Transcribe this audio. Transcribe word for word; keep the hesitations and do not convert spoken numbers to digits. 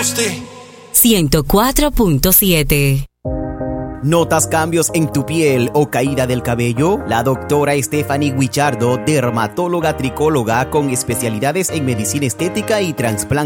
usted. ciento cuatro punto siete. ¿Notas cambios en tu piel o caída del cabello? La doctora Stephanie Guichardo, dermatóloga tricóloga con especialidades en medicina estética y trasplante